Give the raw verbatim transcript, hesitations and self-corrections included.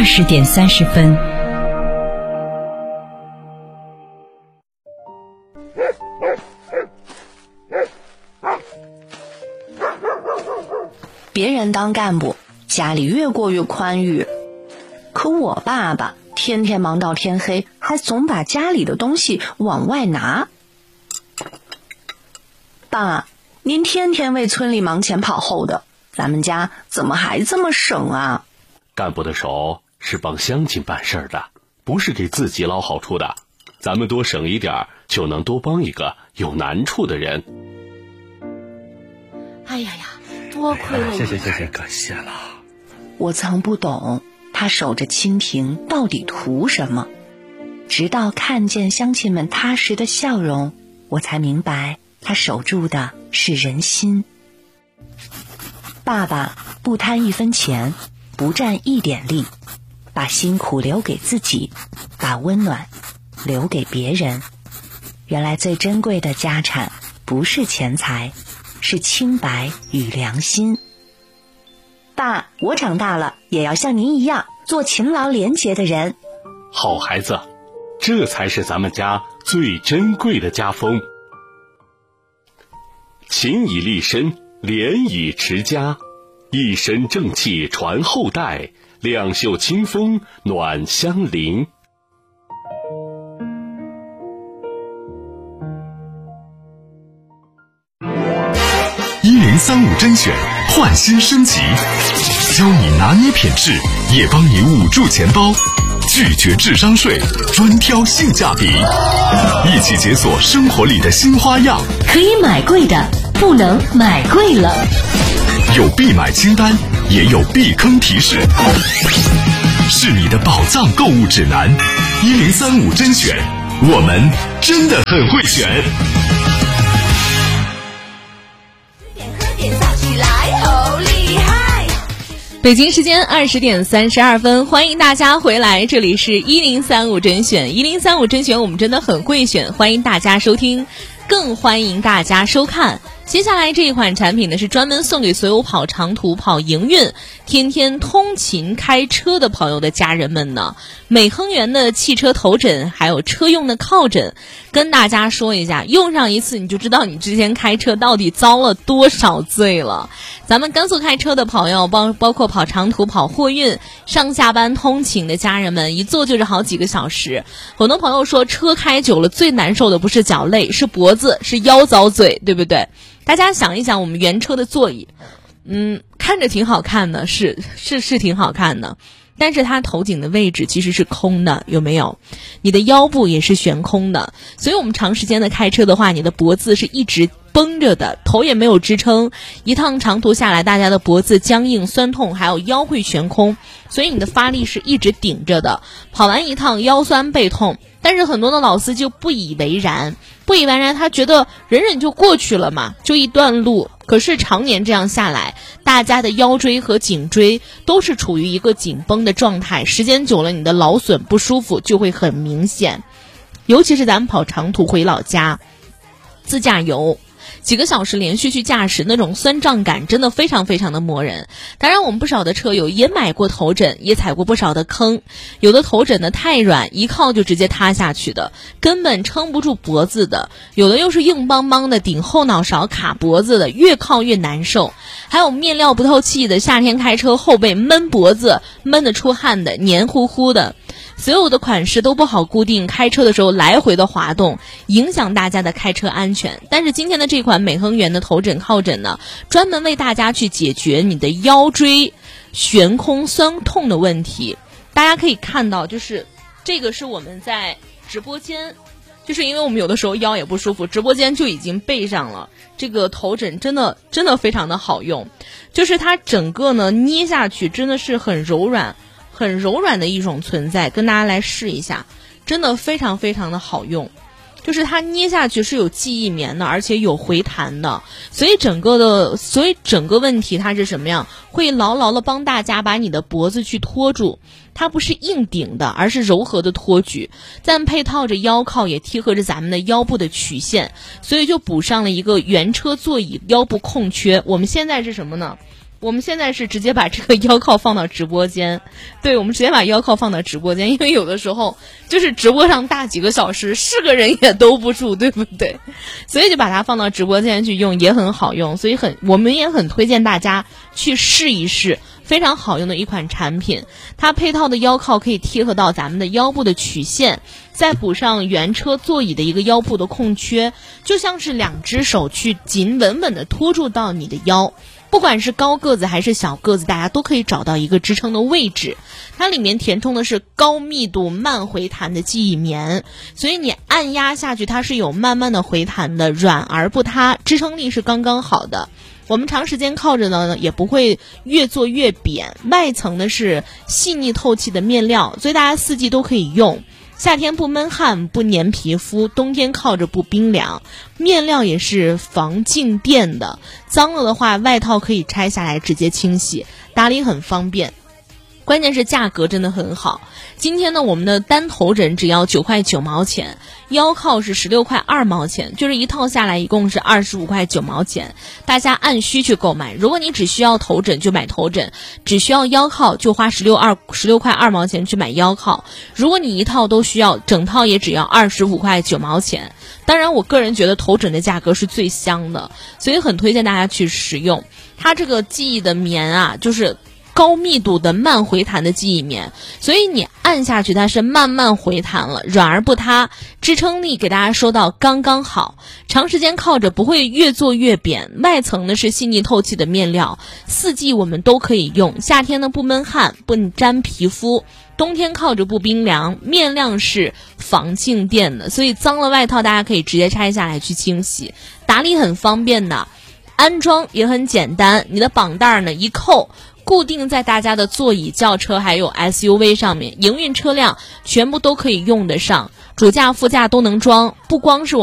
十点三十分。 别人当干部，家里越过越宽裕，可我爸爸天天忙到天黑，还总把家里的东西往外拿。爸，您天天为村里忙前跑后的，咱们家怎么还这么省啊？ 干部的手是帮乡亲办事的，不是给自己捞好处的。咱们多省一点，就能多帮一个有难处的人。 哎呀呀，多亏了我！ 谢谢谢谢，感谢了。 我曾不懂他守着清贫到底图什么，直到看见乡亲们踏实的笑容，我才明白他守住的是人心。爸爸不贪一分钱，不占一点利，把辛苦留给自己，把温暖留给别人。原来最珍贵的家产不是钱财，是清白与良心。爸，我长大了也要像您一样做勤劳廉洁的人。 好孩子，这才是咱们家最珍贵的家风。勤以立身，廉以持家，一身正气传后代，两袖清风暖乡邻。 一零三五甄选焕新升级，教你拿捏品质，也帮你捂住钱包，拒绝智商税，专挑性价比，一起解锁生活里的新花样。 可以买贵的，不能买贵了。 有必买清单，也有避坑提示，是你的宝藏购物指南。一零三五甄选，我们真的很会选。 北京时间二十点三十二分，欢迎大家回来，这里是一零三五甄选，一零三五甄选，我们真的很会选，欢迎大家收听，更欢迎大家收看。接下来这一款产品呢，是专门送给所有跑长途、跑营运、天天通勤开车的朋友的家人们呢。美亨源的汽车头枕，还有车用的靠枕，跟大家说一下，用上一次你就知道你之前开车到底遭了多少罪了。咱们甘肃开车的朋友，包包括跑长途、跑货运、上下班通勤的家人们，一坐就是好几个小时。很多朋友说，车开久了最难受的不是脚累，是脖子，是腰遭罪，对不对？大家想一想，我们原车的座椅，嗯，看着挺好看的，是是是挺好看的，但是它头颈的位置其实是空的，有没有？你的腰部也是悬空的，所以我们长时间的开车的话，你的脖子是一直绷着的，头也没有支撑，一趟长途下来，大家的脖子僵硬酸痛，还有腰会悬空，所以你的发力是一直顶着的，跑完一趟腰酸背痛。但是很多的老司就不以为然，不以为然，他觉得忍忍就过去了嘛，就一段路。可是常年这样下来，大家的腰椎和颈椎都是处于一个紧绷的状态，时间久了，你的劳损不舒服就会很明显。尤其是咱们跑长途回老家，自驾游，几个小时连续去驾驶，那种酸胀感真的非常非常的磨人。当然我们不少的车友也买过头枕，也踩过不少的坑，有的头枕呢太软，一靠就直接塌下去的，根本撑不住脖子的，有的又是硬邦邦的顶后脑勺卡脖子的，越靠越难受。还有面料不透气的，夏天开车后背闷脖子，闷得出汗的，黏糊糊的。所有的款式都不好固定，开车的时候来回的滑动，影响大家的开车安全。但是今天的这款美亨源的头枕靠枕呢，专门为大家去解决你的腰椎悬空酸痛的问题。大家可以看到，就是这个是我们在直播间，就是因为我们有的时候腰也不舒服，直播间就已经备上了这个头枕，真的真的非常的好用，就是它整个呢捏下去真的是很柔软很柔软的一种存在，跟大家来试一下，真的非常非常的好用。就是它捏下去是有记忆棉的，而且有回弹的，所以整个的所以整个问题它是什么样，会牢牢的帮大家把你的脖子去托住，它不是硬顶的，而是柔和的托举，再配套着腰靠也贴合着咱们的腰部的曲线，所以就补上了一个原车座椅腰部空缺。我们现在是什么呢？ 我们现在是直接把这个腰靠放到直播间，对，我们直接把腰靠放到直播间，因为有的时候就是直播上大几个小时，是个人也兜不住，对不对？所以就把它放到直播间去用，也很好用，所以很我们也很推荐大家去试一试，非常好用的一款产品。它配套的腰靠可以贴合到咱们的腰部的曲线，再补上原车座椅的一个腰部的空缺，就像是两只手去紧稳稳的托住到你的腰。不管是高个子还是小个子，大家都可以找到一个支撑的位置。它里面填充的是高密度慢回弹的记忆棉，所以你按压下去它是有慢慢的回弹的，软而不塌，支撑力是刚刚好的。我们长时间靠着呢，也不会越做越扁。外层呢是细腻透气的面料，所以大家四季都可以用。夏天不闷汗不粘皮肤，冬天靠着不冰凉，面料也是防静电的，脏了的话外套可以拆下来直接清洗，打理很方便。关键是价格真的很好，今天呢我们的单头枕只要九块九毛钱，腰靠是十六块二毛钱，就是一套下来一共是二十五块九毛钱，大家按需去购买。如果你只需要头枕就买头枕，只需要腰靠就花十六二十六块二毛钱去买腰靠，如果你一套都需要，整套也只要二十五块九毛钱。当然我个人觉得头枕的价格是最香的，所以很推荐大家去使用。它这个记忆的棉啊，就是高密度的慢回弹的记忆棉，所以你按下去它是慢慢回弹了，软而不塌，支撑力给大家说到刚刚好，长时间靠着不会越做越扁。外层呢是细腻透气的面料，四季我们都可以用，夏天呢不闷汗不粘皮肤，冬天靠着不冰凉，面料是防静电的，所以脏了外套大家可以直接拆下来去清洗，打理很方便的，安装也很简单。你的绑带呢一扣，固定在大家的座椅、轿车还有 S U V 上面，营运车辆全部都可以用得上，主驾副驾都能装，不光是我